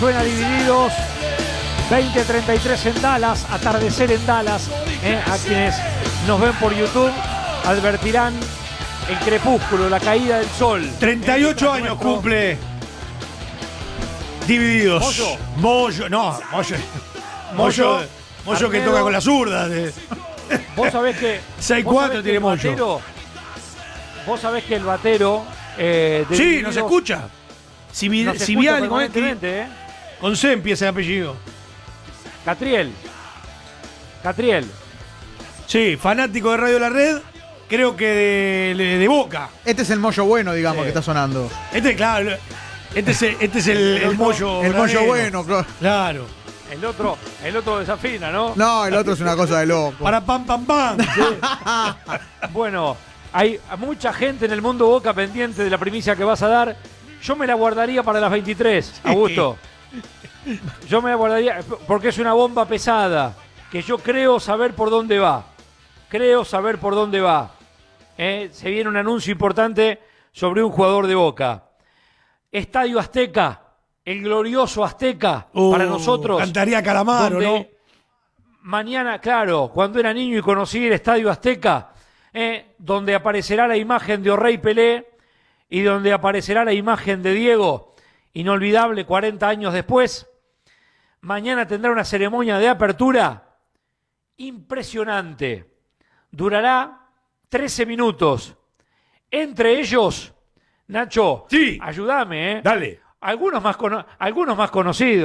Suena Divididos, 20:33 en Dallas, atardecer en Dallas. A quienes nos ven por YouTube advertirán el crepúsculo, la caída del sol. 38 años cumple Divididos. Moyo que toca con la zurda. Vos sabés que 6'4" tiene Moyo. Vos sabés que el batero de sí, Divididos nos escucha. nos escucha Siviani permanentemente, con C empieza el apellido. Catriel. Sí, fanático de Radio La Red, creo que de Boca. Este es el Moyo bueno, digamos, Sí. que está sonando. Claro, este es el Moyo. El Moyo verdadero. bueno, Claro. El otro desafina, ¿no? No, el otro es una cosa de loco. Para pam. Bueno, hay mucha gente en el mundo Boca pendiente de la primicia que vas a dar. Yo me la guardaría para las 23, Augusto. Yo me la guardaría porque es una bomba pesada, que yo creo saber por dónde va. Se viene un anuncio importante sobre un jugador de Boca. Estadio Azteca, el glorioso Azteca, para nosotros. Cantaría Calamaro, ¿no? Mañana, claro, cuando era niño y conocí el Estadio Azteca, donde aparecerá la imagen de O'Reilly Pelé y donde aparecerá la imagen de Diego, inolvidable 40 años después. Mañana tendrá una ceremonia de apertura impresionante. Durará 13 minutos. Entre ellos, Nacho, sí. ayúdame, Dale. algunos más conocidos.